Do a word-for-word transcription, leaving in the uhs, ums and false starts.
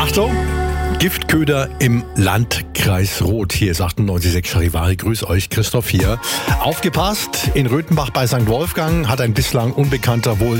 Achtung! Giftköder im Landkreis Roth. Hier ist achtundneunzig Komma sechs Charivari. Grüß euch, Christoph hier. Aufgepasst, in Röthenbach bei Sankt Wolfgang hat ein bislang Unbekannter wohl